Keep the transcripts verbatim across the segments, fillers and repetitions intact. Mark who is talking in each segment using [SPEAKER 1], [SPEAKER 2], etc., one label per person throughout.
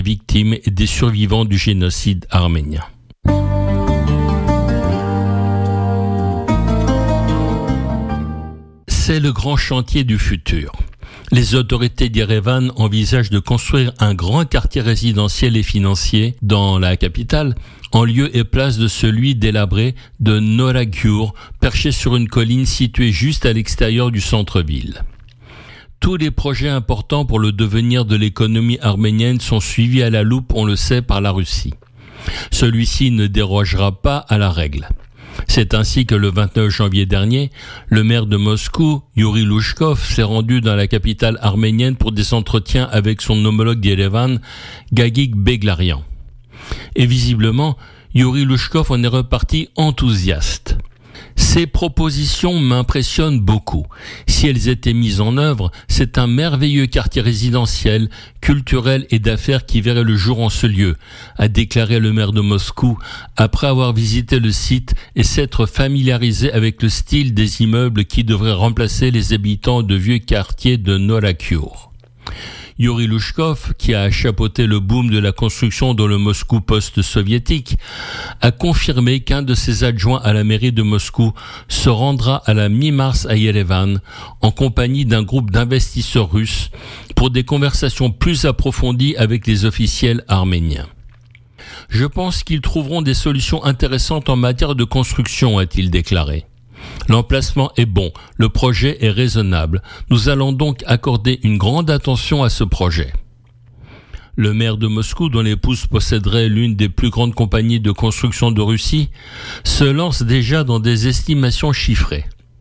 [SPEAKER 1] victimes et des survivants du génocide arménien. C'est le grand chantier du futur. Les autorités d'Erevan envisagent de construire un grand quartier résidentiel et financier dans la capitale, en lieu et place de celui délabré de Noragyur, perché sur une colline située juste à l'extérieur du centre-ville. Tous les projets importants pour le devenir de l'économie arménienne sont suivis à la loupe, on le sait, par la Russie. Celui-ci ne dérogera pas à la règle. C'est ainsi que le vingt-neuf janvier dernier, le maire de Moscou, Yuri Louchkov, s'est rendu dans la capitale arménienne pour des entretiens avec son homologue d'Erevan, Gagik Beglarian. Et visiblement, Yuri Louchkov en est reparti enthousiaste. Ces propositions m'impressionnent beaucoup. Si elles étaient mises en œuvre, c'est un merveilleux quartier résidentiel, culturel et d'affaires qui verrait le jour en ce lieu, a déclaré le maire de Moscou après avoir visité le site et s'être familiarisé avec le style des immeubles qui devraient remplacer les habitants de vieux quartiers de Noragyur. Yuri Louchkov, qui a chapeauté le boom de la construction dans le Moscou post-soviétique, a confirmé qu'un de ses adjoints à la mairie de Moscou se rendra à la mi-mars à Yerevan en compagnie d'un groupe d'investisseurs russes pour des conversations plus approfondies avec les officiels arméniens. Je pense qu'ils trouveront des solutions intéressantes en matière de construction, a-t-il déclaré. L'emplacement est bon, le projet est raisonnable. Nous allons donc accorder une grande attention à ce projet. Le maire de Moscou, dont l'épouse posséderait l'une des plus grandes compagnies de construction de Russie, se lance déjà dans des estimations chiffrées.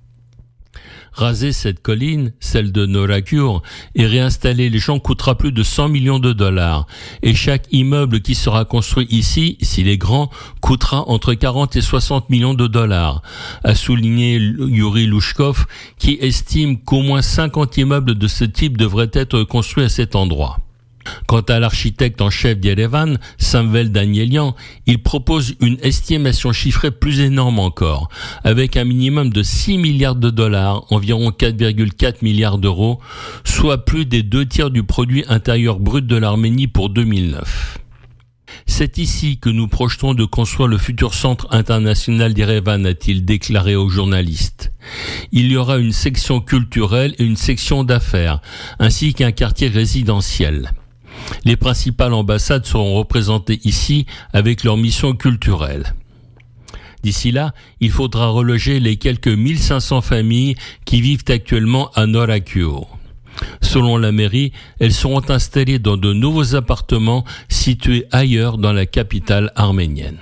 [SPEAKER 1] Raser cette colline, celle de Noragyur, et réinstaller les gens coûtera plus de cent millions de dollars. Et chaque immeuble qui sera construit ici, s'il est grand, coûtera entre quarante et soixante millions de dollars, a souligné Yuri Louchkov, qui estime qu'au moins cinquante immeubles de ce type devraient être construits à cet endroit. Quant à l'architecte en chef d'Erevan, Samvel Danielian, il propose une estimation chiffrée plus énorme encore, avec un minimum de six milliards de dollars, environ quatre virgule quatre milliards d'euros, soit plus des deux tiers du produit intérieur brut de l'Arménie pour deux mille neuf. C'est ici que nous projetons de construire le futur centre international d'Erevan, a-t-il déclaré aux journalistes. Il y aura une section culturelle et une section d'affaires, ainsi qu'un quartier résidentiel. Les principales ambassades seront représentées ici avec leur mission culturelle. D'ici là, il faudra reloger les quelques mille cinq cents familles qui vivent actuellement à Noragyur. Selon la mairie, elles seront installées dans de nouveaux appartements situés ailleurs dans la capitale arménienne.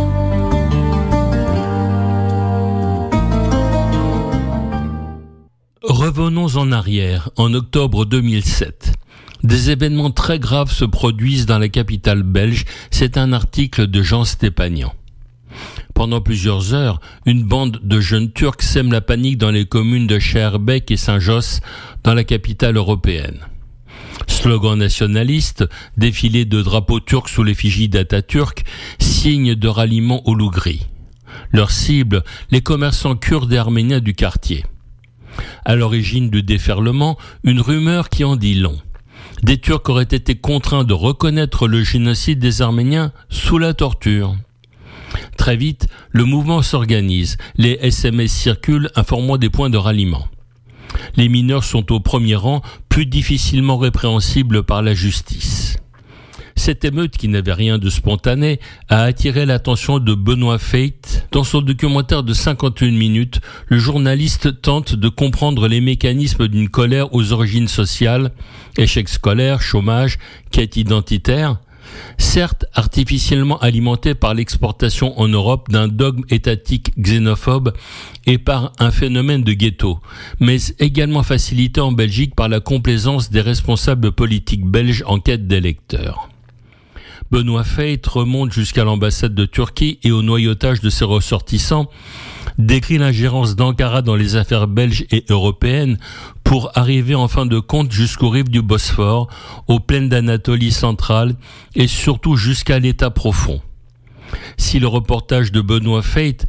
[SPEAKER 1] Revenons en arrière, en octobre deux mille sept. Des événements très graves se produisent dans la capitale belge, c'est un article de Jean Stépanian. Pendant plusieurs heures, une bande de jeunes Turcs sème la panique dans les communes de Schaerbeek et Saint-Josse, dans la capitale européenne. Slogans nationalistes, défilés de drapeaux turcs sous l'effigie d'Atatürk, signes de ralliement au loup gris. Leur cible, les commerçants kurdes et arméniens du quartier. À l'origine du déferlement, une rumeur qui en dit long. Des Turcs auraient été contraints de reconnaître le génocide des Arméniens sous la torture. Très vite, le mouvement s'organise. Les S M S circulent informant des points de ralliement. Les mineurs sont au premier rang, plus difficilement répréhensibles par la justice. Cette émeute, qui n'avait rien de spontané, a attiré l'attention de Benoît Feit. Dans son documentaire de cinquante et une minutes, le journaliste tente de comprendre les mécanismes d'une colère aux origines sociales, échec scolaire, chômage, quête identitaire, certes artificiellement alimentée par l'exportation en Europe d'un dogme étatique xénophobe et par un phénomène de ghetto, mais également facilité en Belgique par la complaisance des responsables politiques belges en quête d'électeurs. Benoît Feit remonte jusqu'à l'ambassade de Turquie et au noyautage de ses ressortissants, décrit l'ingérence d'Ankara dans les affaires belges et européennes pour arriver en fin de compte jusqu'aux rives du Bosphore, aux plaines d'Anatolie centrale et surtout jusqu'à l'État profond. Si le reportage de Benoît Feit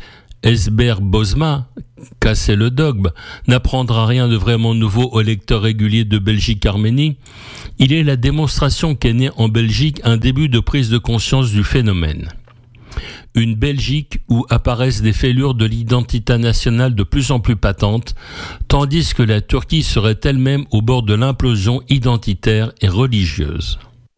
[SPEAKER 1] Esber Bozma, casser le dogme, n'apprendra rien de vraiment nouveau au lecteur régulier de Belgique-Arménie, il est la démonstration qu'est né en Belgique un début de prise de conscience du phénomène. Une Belgique où apparaissent des fêlures de l'identité nationale de plus en plus patentes, tandis que la Turquie serait elle-même au bord de l'implosion identitaire et religieuse.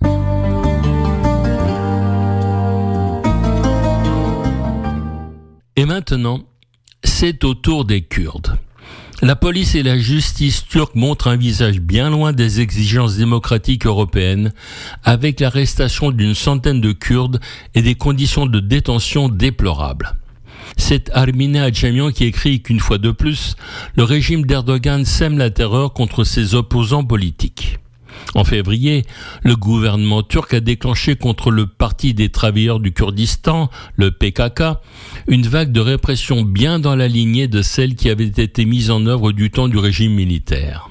[SPEAKER 1] Et maintenant, c'est au tour des Kurdes. La police et la justice turque montrent un visage bien loin des exigences démocratiques européennes, avec l'arrestation d'une centaine de Kurdes et des conditions de détention déplorables. C'est Armine Adjamian qui écrit qu'une fois de plus, le régime d'Erdogan sème la terreur contre ses opposants politiques. En février, le gouvernement turc a déclenché contre le Parti des travailleurs du Kurdistan, le P K K, une vague de répression bien dans la lignée de celle qui avait été mise en œuvre du temps du régime militaire.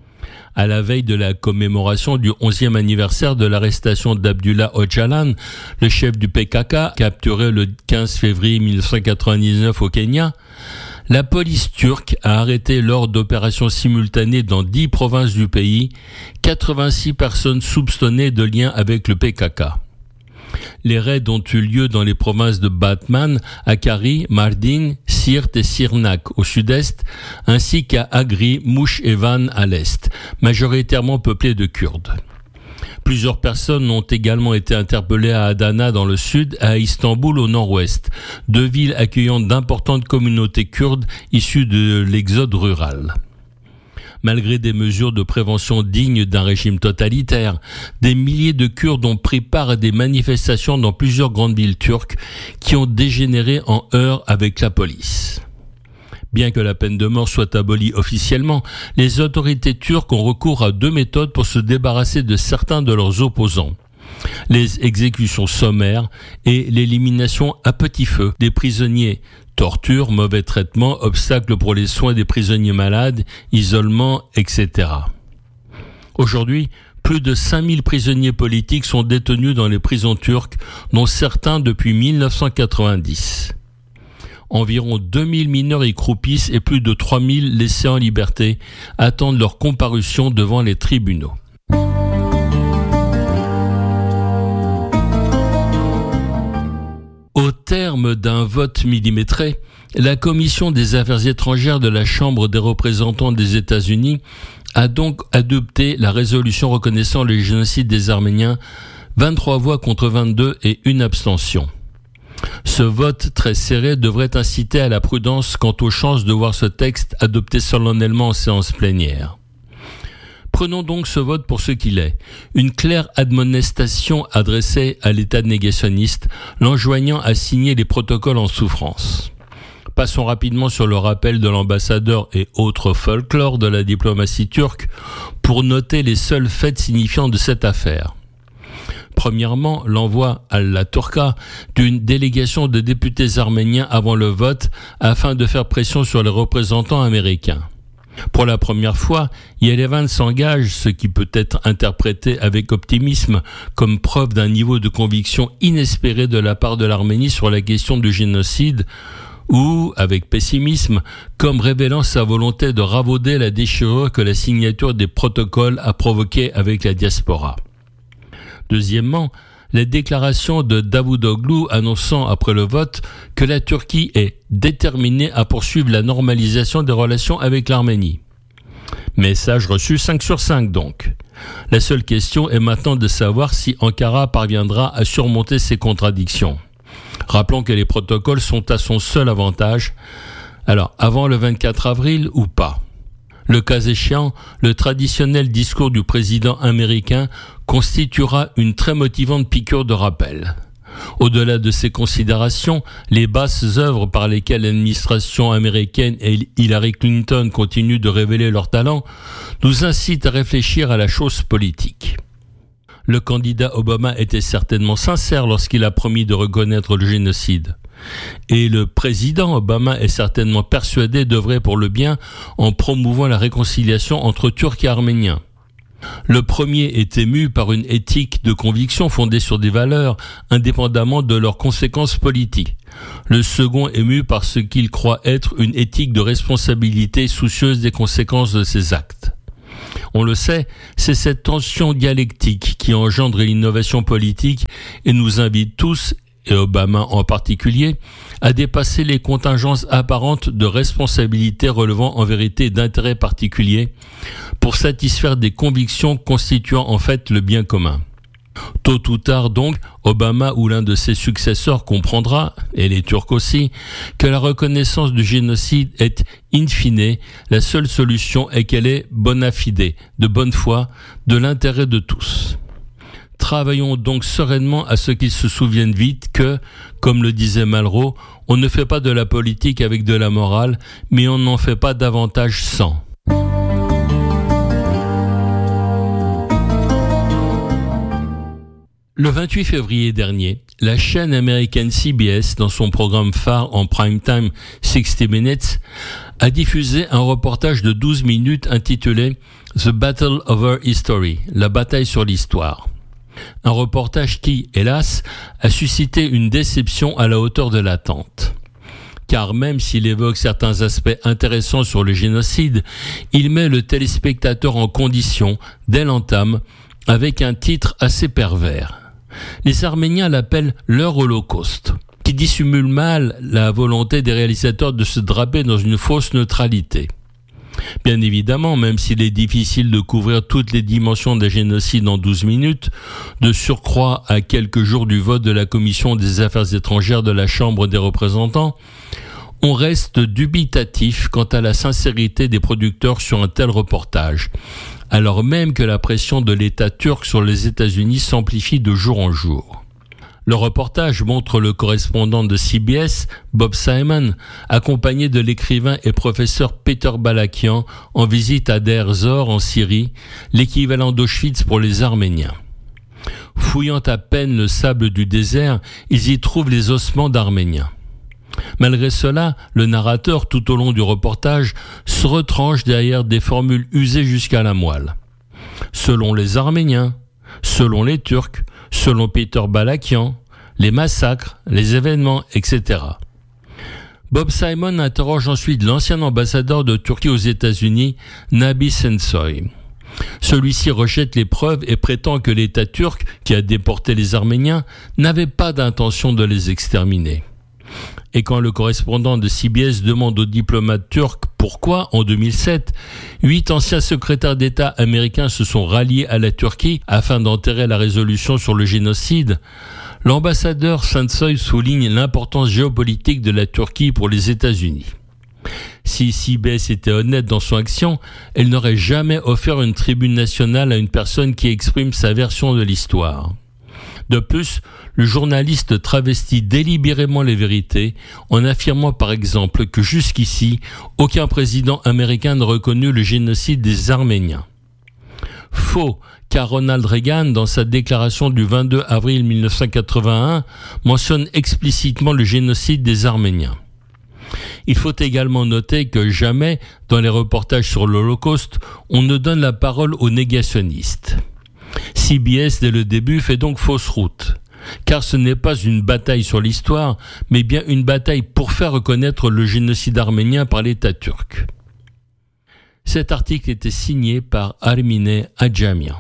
[SPEAKER 1] À la veille de la commémoration du onzième anniversaire de l'arrestation d'Abdullah Öcalan, le chef du P K K, capturé le quinze février mille neuf cent quatre-vingt-dix-neuf au Kenya, la police turque a arrêté lors d'opérations simultanées dans dix provinces du pays quatre-vingt-six personnes soupçonnées de liens avec le P K K. Les raids ont eu lieu dans les provinces de Batman, Hakkari, Mardin, Siirt et Sirnak au sud-est, ainsi qu'à Agri, Mouch et Van à l'est, majoritairement peuplées de Kurdes. Plusieurs personnes ont également été interpellées à Adana dans le sud et à Istanbul au nord-ouest, deux villes accueillant d'importantes communautés kurdes issues de l'exode rural. Malgré des mesures de prévention dignes d'un régime totalitaire, des milliers de Kurdes ont pris part à des manifestations dans plusieurs grandes villes turques qui ont dégénéré en heurts avec la police. Bien que la peine de mort soit abolie officiellement, les autorités turques ont recours à deux méthodes pour se débarrasser de certains de leurs opposants. Les exécutions sommaires et l'élimination à petit feu des prisonniers. Torture, mauvais traitement, obstacles pour les soins des prisonniers malades, isolement, et cetera. Aujourd'hui, plus de cinq mille prisonniers politiques sont détenus dans les prisons turques, dont certains depuis mille neuf cent quatre-vingt-dix. Environ deux mille mineurs y croupissent et plus de trois mille laissés en liberté attendent leur comparution devant les tribunaux. Au terme d'un vote millimétré, la Commission des Affaires étrangères de la Chambre des représentants des États-Unis a donc adopté la résolution reconnaissant le génocide des Arméniens, vingt-trois voix contre vingt-deux et une abstention. Ce vote très serré devrait inciter à la prudence quant aux chances de voir ce texte adopté solennellement en séance plénière. Prenons donc ce vote pour ce qu'il est, une claire admonestation adressée à l'État négationniste, l'enjoignant à signer les protocoles en souffrance. Passons rapidement sur le rappel de l'ambassadeur et autres folklore de la diplomatie turque pour noter les seuls faits signifiants de cette affaire. Premièrement, l'envoi à la Turca d'une délégation de députés arméniens avant le vote afin de faire pression sur les représentants américains. Pour la première fois, Yerevan s'engage, ce qui peut être interprété avec optimisme comme preuve d'un niveau de conviction inespéré de la part de l'Arménie sur la question du génocide, ou, avec pessimisme, comme révélant sa volonté de ravauder la déchirure que la signature des protocoles a provoquée avec la diaspora. Deuxièmement, la déclaration de Davutoglu annonçant après le vote que la Turquie est déterminée à poursuivre la normalisation des relations avec l'Arménie. Message reçu cinq sur cinq donc. La seule question est maintenant de savoir si Ankara parviendra à surmonter ces contradictions. Rappelons que les protocoles sont à son seul avantage. Alors, avant le vingt-quatre avril ou pas ? Le cas échéant, le traditionnel discours du président américain constituera une très motivante piqûre de rappel. Au-delà de ces considérations, les basses œuvres par lesquelles l'administration américaine et Hillary Clinton continuent de révéler leur talent nous incitent à réfléchir à la chose politique. Le candidat Obama était certainement sincère lorsqu'il a promis de reconnaître le génocide. Et le président Obama est certainement persuadé d'œuvrer pour le bien en promouvant la réconciliation entre Turcs et Arméniens. Le premier est ému par une éthique de conviction fondée sur des valeurs, indépendamment de leurs conséquences politiques. Le second est mu par ce qu'il croit être une éthique de responsabilité soucieuse des conséquences de ses actes. On le sait, c'est cette tension dialectique qui engendre l'innovation politique et nous invite tous, et Obama en particulier, à dépasser les contingences apparentes de responsabilité relevant en vérité d'intérêts particuliers pour satisfaire des convictions constituant en fait le bien commun. Tôt ou tard donc, Obama ou l'un de ses successeurs comprendra, et les Turcs aussi, que la reconnaissance du génocide est in fine la seule solution et qu'elle est bona fide, de bonne foi, de l'intérêt de tous. Travaillons donc sereinement à ce qu'ils se souviennent vite que, comme le disait Malraux, on ne fait pas de la politique avec de la morale, mais on n'en fait pas davantage sans. Le vingt-huit février dernier, la chaîne américaine C B S, dans son programme phare en prime time sixty minutes, a diffusé un reportage de douze minutes intitulé « The Battle Over History », la bataille sur l'histoire. Un reportage qui, hélas, a suscité une déception à la hauteur de l'attente. Car même s'il évoque certains aspects intéressants sur le génocide, il met le téléspectateur en condition, dès l'entame, avec un titre assez pervers. Les Arméniens l'appellent leur holocauste, qui dissimule mal la volonté des réalisateurs de se draper dans une fausse neutralité. Bien évidemment, même s'il est difficile de couvrir toutes les dimensions d'un génocide en douze minutes, de surcroît à quelques jours du vote de la Commission des Affaires étrangères de la Chambre des représentants, on reste dubitatif quant à la sincérité des producteurs sur un tel reportage, alors même que la pression de l'État turc sur les États-Unis s'amplifie de jour en jour. Le reportage montre le correspondant de C B S, Bob Simon, accompagné de l'écrivain et professeur Peter Balakian en visite à Deir Zor en Syrie, l'équivalent d'Auschwitz pour les Arméniens. Fouillant à peine le sable du désert, ils y trouvent les ossements d'Arméniens. Malgré cela, le narrateur, tout au long du reportage, se retranche derrière des formules usées jusqu'à la moelle. Selon les Arméniens, selon les Turcs, selon Peter Balakian, les massacres, les événements, et cetera. Bob Simon interroge ensuite l'ancien ambassadeur de Turquie aux États-Unis, Nabi Sensoy. Celui-ci rejette les preuves et prétend que l'État turc, qui a déporté les Arméniens, n'avait pas d'intention de les exterminer. Et quand le correspondant de C B S demande aux diplomates turcs pourquoi, en deux mille sept, huit anciens secrétaires d'État américains se sont ralliés à la Turquie afin d'enterrer la résolution sur le génocide, l'ambassadeur Sensoy souligne l'importance géopolitique de la Turquie pour les États-Unis. Si C B S était honnête dans son action, elle n'aurait jamais offert une tribune nationale à une personne qui exprime sa version de l'histoire. De plus, le journaliste travestit délibérément les vérités en affirmant par exemple que jusqu'ici, aucun président américain n'a reconnu le génocide des Arméniens. Faux, car Ronald Reagan, dans sa déclaration du vingt-deux avril mille neuf cent quatre-vingt-un, mentionne explicitement le génocide des Arméniens. Il faut également noter que jamais, dans les reportages sur l'Holocauste, on ne donne la parole aux négationnistes. C B S, dès le début, fait donc fausse route, car ce n'est pas une bataille sur l'histoire, mais bien une bataille pour faire reconnaître le génocide arménien par l'État turc. Cet article était signé par Armine Adjamian.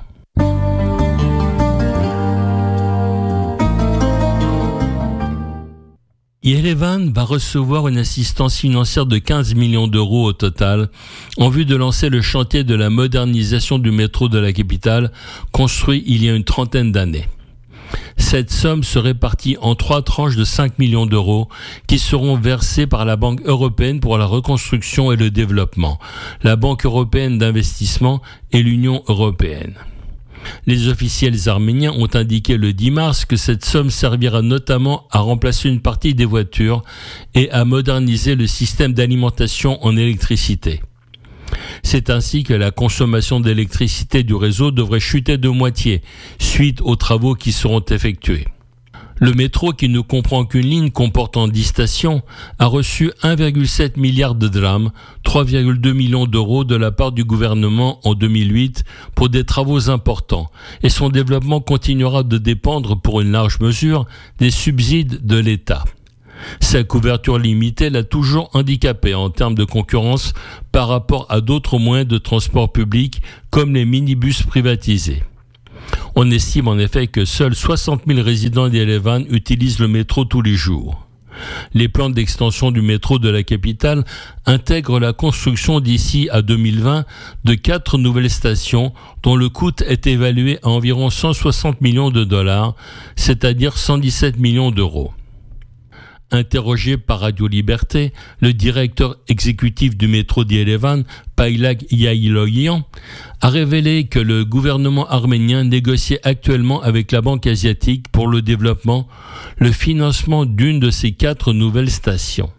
[SPEAKER 1] Yerevan va recevoir une assistance financière de quinze millions d'euros au total en vue de lancer le chantier de la modernisation du métro de la capitale construit il y a une trentaine d'années. Cette somme se répartit en trois tranches de cinq millions d'euros qui seront versées par la Banque européenne pour la reconstruction et le développement, la Banque européenne d'investissement et l'Union européenne. Les officiels arméniens ont indiqué le dix mars que cette somme servira notamment à remplacer une partie des voitures et à moderniser le système d'alimentation en électricité. C'est ainsi que la consommation d'électricité du réseau devrait chuter de moitié, suite aux travaux qui seront effectués. Le métro, qui ne comprend qu'une ligne comportant dix stations, a reçu un virgule sept milliard de drams, trois virgule deux millions d'euros de la part du gouvernement en deux mille huit pour des travaux importants, et son développement continuera de dépendre pour une large mesure des subsides de l'État. Sa couverture limitée l'a toujours handicapé en termes de concurrence par rapport à d'autres moyens de transport public comme les minibus privatisés. On estime en effet que seuls soixante mille résidents d'Yerevan utilisent le métro tous les jours. Les plans d'extension du métro de la capitale intègrent la construction d'ici à deux mille vingt de quatre nouvelles stations dont le coût est évalué à environ cent soixante millions de dollars, c'est-à-dire cent dix-sept millions d'euros. Interrogé par Radio Liberté, le directeur exécutif du métro d'Yerevan, Paylak Yayloyan, a révélé que le gouvernement arménien négociait actuellement avec la Banque asiatique pour le développement le financement d'une de ces quatre nouvelles stations.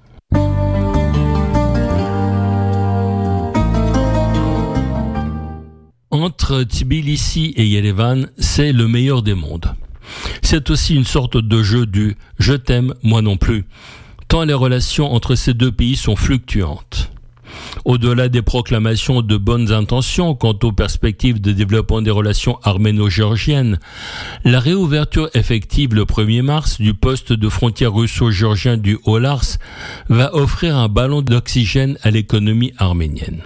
[SPEAKER 1] Entre Tbilissi et Yerevan, c'est le meilleur des mondes. C'est aussi une sorte de jeu du « je t'aime, moi non plus », tant les relations entre ces deux pays sont fluctuantes. Au-delà des proclamations de bonnes intentions quant aux perspectives de développement des relations arméno-géorgiennes, la réouverture effective le premier mars du poste de frontière russo-géorgien du Haut-Lars va offrir un ballon d'oxygène à l'économie arménienne.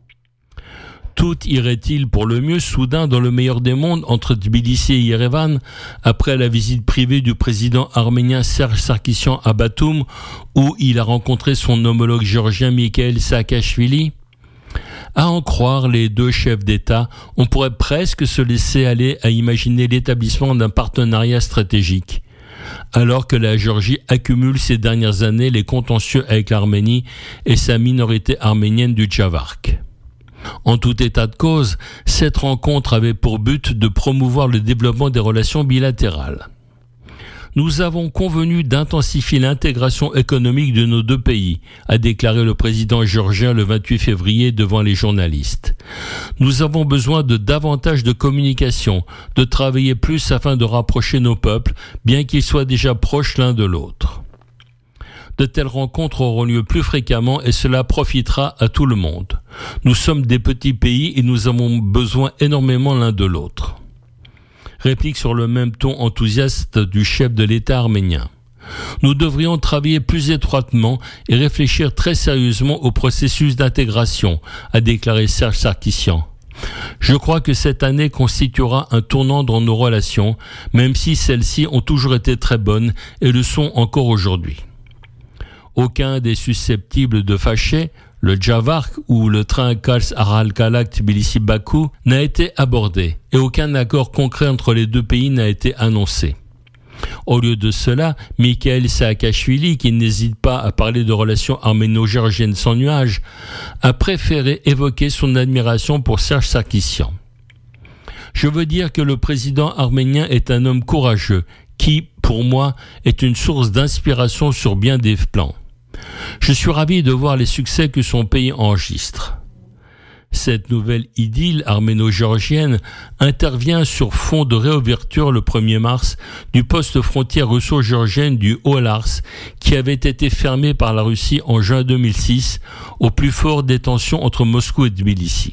[SPEAKER 1] Tout irait-il pour le mieux soudain dans le meilleur des mondes entre Tbilissi et Yerevan après la visite privée du président arménien Serge Sarkissian à Batoum où il a rencontré son homologue géorgien Mikhail Saakashvili? À en croire les deux chefs d'État, on pourrait presque se laisser aller à imaginer l'établissement d'un partenariat stratégique. Alors que la Géorgie accumule ces dernières années les contentieux avec l'Arménie et sa minorité arménienne du Djavark. En tout état de cause, cette rencontre avait pour but de promouvoir le développement des relations bilatérales. Nous avons convenu d'intensifier l'intégration économique de nos deux pays, a déclaré le président géorgien le vingt-huit février devant les journalistes. Nous avons besoin de davantage de communication, de travailler plus afin de rapprocher nos peuples, bien qu'ils soient déjà proches l'un de l'autre. De telles rencontres auront lieu plus fréquemment et cela profitera à tout le monde. Nous sommes des petits pays et nous avons besoin énormément l'un de l'autre. Réplique sur le même ton enthousiaste du chef de l'État arménien. Nous devrions travailler plus étroitement et réfléchir très sérieusement au processus d'intégration, a déclaré Serge Sarkissian. Je crois que cette année constituera un tournant dans nos relations, même si celles-ci ont toujours été très bonnes et le sont encore aujourd'hui. Aucun des susceptibles de fâcher, le Djavark ou le train Kars-Aralkalak Tbilissi-Bakou n'a été abordé et aucun accord concret entre les deux pays n'a été annoncé. Au lieu de cela, Mikhail Saakashvili, qui n'hésite pas à parler de relations arméno-géorgiennes sans nuage, a préféré évoquer son admiration pour Serge Sarkissian. Je veux dire que le président arménien est un homme courageux qui, pour moi, est une source d'inspiration sur bien des plans. Je suis ravi de voir les succès que son pays enregistre. Cette nouvelle idylle arméno-géorgienne intervient sur fond de réouverture le premier mars du poste frontière russo-géorgienne du Haut-Lars qui avait été fermé par la Russie en juin deux mille six au plus fort des tensions entre Moscou et Tbilissi.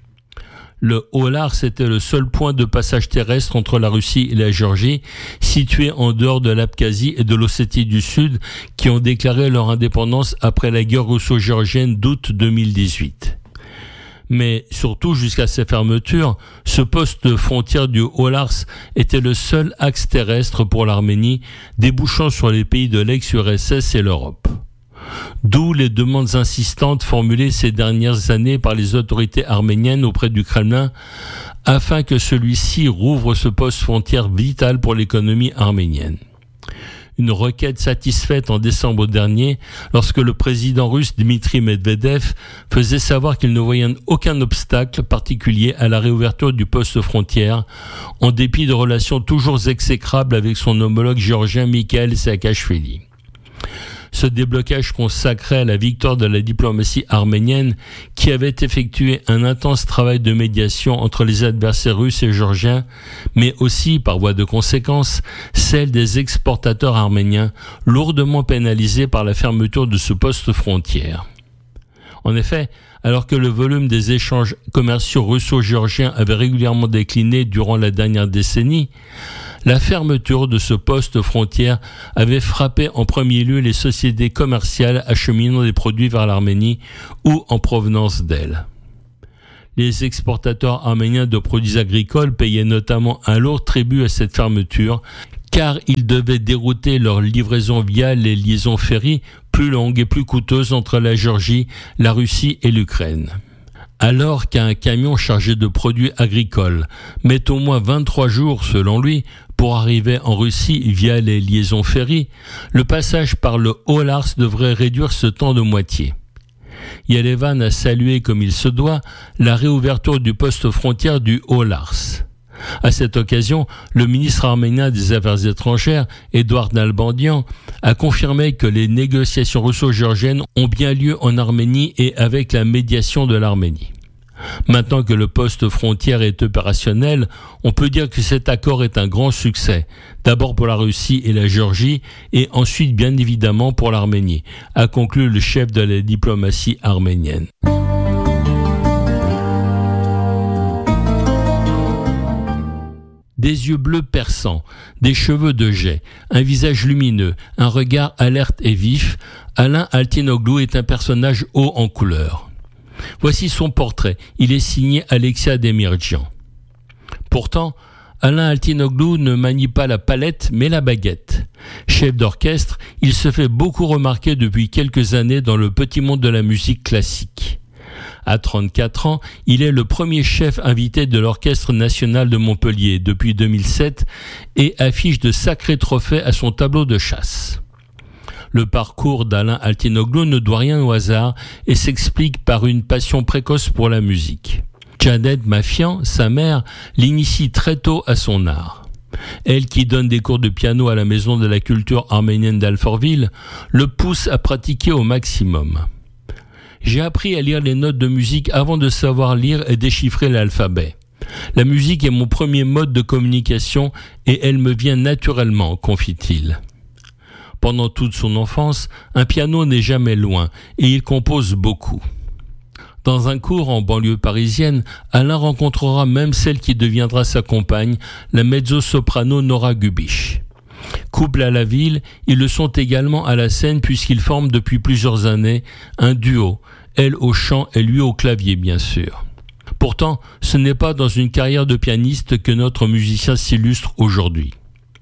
[SPEAKER 1] Le Haut-Lars était le seul point de passage terrestre entre la Russie et la Géorgie, situé en dehors de l'Abkhazie et de l'Ossétie du Sud, qui ont déclaré leur indépendance après la guerre russo-géorgienne d'août deux mille dix-huit. Mais surtout, jusqu'à ces fermetures, ce poste frontière du Haut-Lars était le seul axe terrestre pour l'Arménie, débouchant sur les pays de l'ex-U R S S et l'Europe. D'où les demandes insistantes formulées ces dernières années par les autorités arméniennes auprès du Kremlin afin que celui-ci rouvre ce poste frontière vital pour l'économie arménienne. Une requête satisfaite en décembre dernier lorsque le président russe Dmitri Medvedev faisait savoir qu'il ne voyait aucun obstacle particulier à la réouverture du poste frontière en dépit de relations toujours exécrables avec son homologue géorgien Mikhail Saakashvili. Ce déblocage consacrait à la victoire de la diplomatie arménienne qui avait effectué un intense travail de médiation entre les adversaires russes et géorgiens, mais aussi, par voie de conséquence, celle des exportateurs arméniens, lourdement pénalisés par la fermeture de ce poste frontière. En effet, alors que le volume des échanges commerciaux russo-géorgiens avait régulièrement décliné durant la dernière décennie, La fermeture de ce poste frontière avait frappé en premier lieu les sociétés commerciales acheminant des produits vers l'Arménie ou en provenance d'elle. Les exportateurs arméniens de produits agricoles payaient notamment un lourd tribut à cette fermeture, car ils devaient dérouter leurs livraisons via les liaisons ferries plus longues et plus coûteuses entre la Géorgie, la Russie et l'Ukraine. Alors qu'un camion chargé de produits agricoles met au moins vingt-trois jours, selon lui, pour arriver en Russie via les liaisons ferries, le passage par le Haut-Lars devrait réduire ce temps de moitié. Yerevan a salué comme il se doit la réouverture du poste frontière du Haut-Lars. À cette occasion, le ministre arménien des Affaires étrangères, Édouard Nalbandian, a confirmé que les négociations russo-géorgiennes ont bien lieu en Arménie et avec la médiation de l'Arménie. Maintenant que le poste frontière est opérationnel, on peut dire que cet accord est un grand succès, d'abord pour la Russie et la Géorgie, et ensuite bien évidemment pour l'Arménie, a conclu le chef de la diplomatie arménienne. Des yeux bleus perçants, des cheveux de jais, un visage lumineux, un regard alerte et vif, Alain Altinoglu est un personnage haut en couleur. Voici son portrait, il est signé Alexia Demirjian. Pourtant, Alain Altinoglu ne manie pas la palette mais la baguette. Chef d'orchestre, il se fait beaucoup remarquer depuis quelques années dans le petit monde de la musique classique. À trente-quatre ans, il est le premier chef invité de l'Orchestre national de Montpellier depuis deux mille sept et affiche de sacrés trophées à son tableau de chasse. Le parcours d'Alain Altinoglu ne doit rien au hasard et s'explique par une passion précoce pour la musique. Janet Mafian, sa mère, l'initie très tôt à son art. Elle, qui donne des cours de piano à la Maison de la Culture arménienne d'Alfortville, le pousse à pratiquer au maximum. J'ai appris à lire les notes de musique avant de savoir lire et déchiffrer l'alphabet. La musique est mon premier mode de communication et elle me vient naturellement, confie-t-il. Pendant toute son enfance, un piano n'est jamais loin et il compose beaucoup. Dans un cours en banlieue parisienne, Alain rencontrera même celle qui deviendra sa compagne, la mezzo-soprano Nora Gubish. Couple à la ville, ils le sont également à la scène puisqu'ils forment depuis plusieurs années un duo, elle au chant et lui au clavier bien sûr. Pourtant, ce n'est pas dans une carrière de pianiste que notre musicien s'illustre aujourd'hui.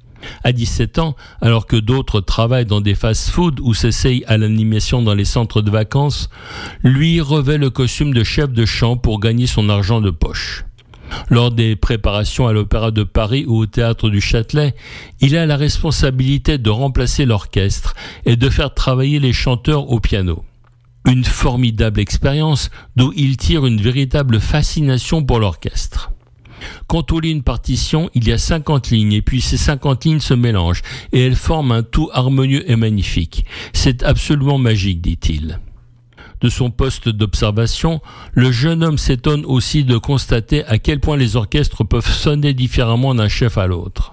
[SPEAKER 1] À dix-sept ans, alors que d'autres travaillent dans des fast-foods ou s'essayent à l'animation dans les centres de vacances, lui revêt le costume de chef de chant pour gagner son argent de poche. Lors des préparations à l'Opéra de Paris ou au Théâtre du Châtelet, il a la responsabilité de remplacer l'orchestre et de faire travailler les chanteurs au piano. Une formidable expérience d'où il tire une véritable fascination pour l'orchestre. Quand on lit une partition, il y a cinquante lignes et puis ces cinquante lignes se mélangent et elles forment un tout harmonieux et magnifique. C'est absolument magique, dit-il. De son poste d'observation, le jeune homme s'étonne aussi de constater à quel point les orchestres peuvent sonner différemment d'un chef à l'autre.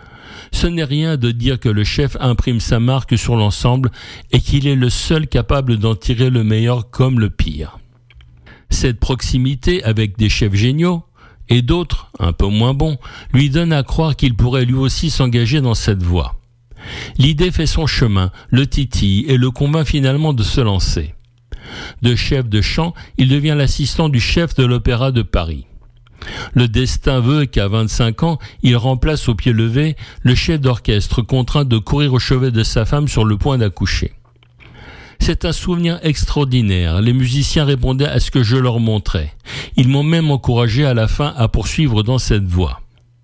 [SPEAKER 1] Ce n'est rien de dire que le chef imprime sa marque sur l'ensemble et qu'il est le seul capable d'en tirer le meilleur comme le pire. Cette proximité avec des chefs géniaux, et d'autres, un peu moins bons, lui donne à croire qu'il pourrait lui aussi s'engager dans cette voie. L'idée fait son chemin, le titille et le convainc finalement de se lancer. De chef de chant, il devient l'assistant du chef de l'Opéra de Paris. Le destin veut qu'à vingt-cinq ans, il remplace au pied levé le chef d'orchestre contraint de courir au chevet de sa femme sur le point d'accoucher. C'est un souvenir extraordinaire. Les musiciens répondaient à ce que je leur montrais. Ils m'ont même encouragé à la fin à poursuivre dans cette voie.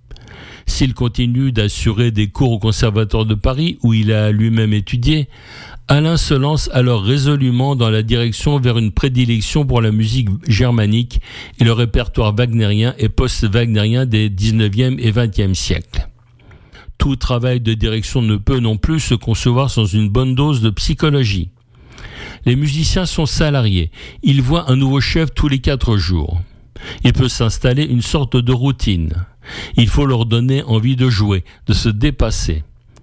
[SPEAKER 1] S'il continue d'assurer des cours au Conservatoire de Paris, où il a lui-même étudié, Alain se lance alors résolument dans la direction vers une prédilection pour la musique germanique et le répertoire wagnérien et post-wagnérien des dix-neuvième et vingtième siècles. Tout travail de direction ne peut non plus se concevoir sans une bonne dose de psychologie. Les musiciens sont salariés. Ils voient un nouveau chef tous les quatre jours. Il peut s'installer une sorte de routine. Il faut leur donner envie de jouer, de se dépasser.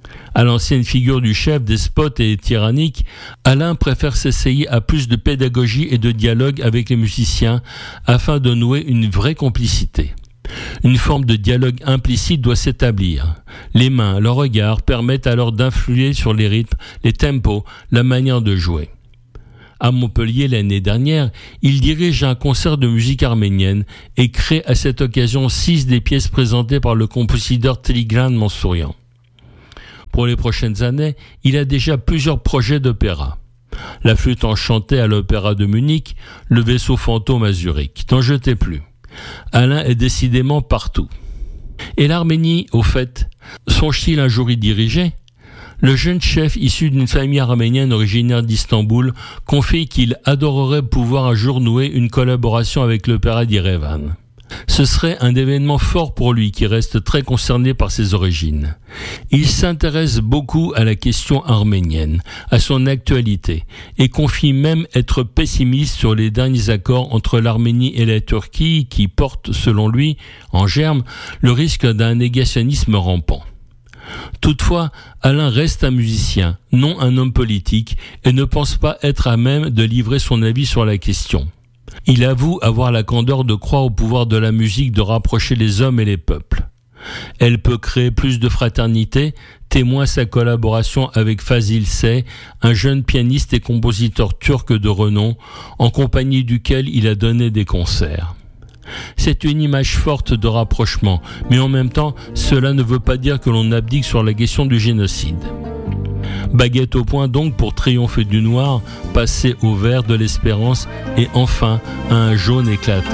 [SPEAKER 1] À l'ancienne figure du chef despote et tyrannique, Alain préfère s'essayer à plus de pédagogie et de dialogue avec les musiciens afin de nouer une vraie complicité. Une forme de dialogue implicite doit s'établir. Les mains, le regard permettent alors d'influer sur les rythmes, les tempos, la manière de jouer. À Montpellier l'année dernière, il dirige un concert de musique arménienne et crée à cette occasion six des pièces présentées par le compositeur Tigran Mansourian. Pour les prochaines années, il a déjà plusieurs projets d'opéra. La flûte enchantée à l'Opéra de Munich, le vaisseau fantôme à Zurich. N'en jetez plus. Alain est décidément partout. Et l'Arménie, au fait, songe-t-il un jour y diriger ? Le jeune chef issu d'une famille arménienne originaire d'Istanbul confie qu'il adorerait pouvoir un jour nouer une collaboration avec l'Opéra d'Erevan. Ce serait un événement fort pour lui qui reste très concerné par ses origines. Il s'intéresse beaucoup à la question arménienne, à son actualité, et confie même être pessimiste sur les derniers accords entre l'Arménie et la Turquie qui portent, selon lui, en germe, le risque d'un négationnisme rampant. Toutefois, Alain reste un musicien, non un homme politique, et ne pense pas être à même de livrer son avis sur la question. Il avoue avoir la candeur de croire au pouvoir de la musique de rapprocher les hommes et les peuples. Elle peut créer plus de fraternité, témoin sa collaboration avec Fazil Say, un jeune pianiste et compositeur turc de renom, en compagnie duquel il a donné des concerts. C'est une image forte de rapprochement, mais en même temps, cela ne veut pas dire que l'on abdique sur la question du génocide. Baguette au poing donc pour triompher du noir, passer au vert de l'espérance et enfin à un jaune éclatant.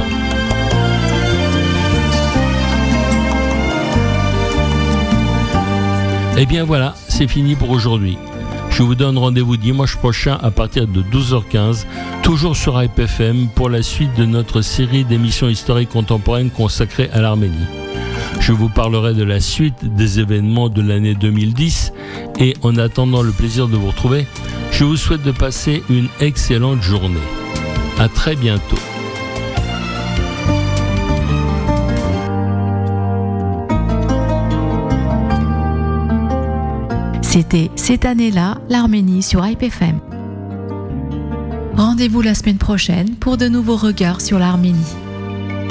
[SPEAKER 1] Et bien voilà, c'est fini pour aujourd'hui. Je vous donne rendez-vous dimanche prochain à partir de douze heures quinze, toujours sur Hype F M pour la suite de notre série d'émissions historiques contemporaines consacrées à l'Arménie. Je vous parlerai de la suite des événements de l'année deux mille dix et en attendant le plaisir de vous retrouver, je vous souhaite de passer une excellente journée. À très bientôt.
[SPEAKER 2] C'était cette année-là, l'Arménie sur Hype F M. Rendez-vous la semaine prochaine pour de nouveaux regards sur l'Arménie.